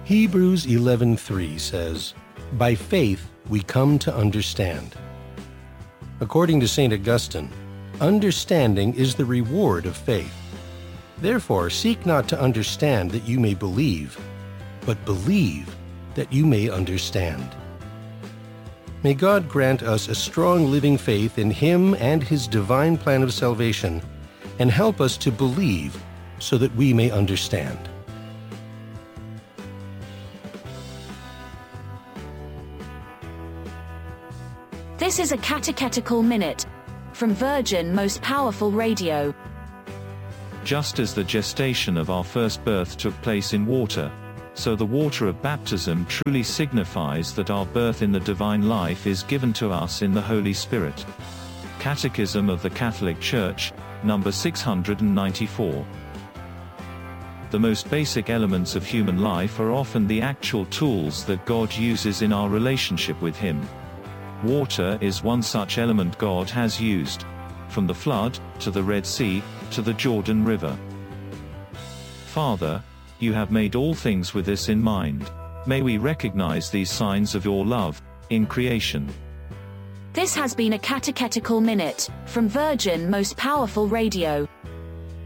Hebrews 11:3 says, "By faith we come to understand." According to St. Augustine, understanding is the reward of faith. Therefore, seek not to understand that you may believe, but believe that you may understand. May God grant us a strong living faith in Him and His divine plan of salvation, and help us to believe so that we may understand. This is a catechetical minute from Virgin Most Powerful Radio. Just as the gestation of our first birth took place in water, so the water of baptism truly signifies that our birth in the divine life is given to us in the Holy Spirit. Catechism of the Catholic Church, number 694. The most basic elements of human life are often the actual tools that God uses in our relationship with Him. Water is one such element God has used, from the flood, to the Red Sea, to the Jordan River. Father, you have made all things with this in mind. May we recognize these signs of your love in creation. This has been a catechetical minute from Virgin Most Powerful Radio.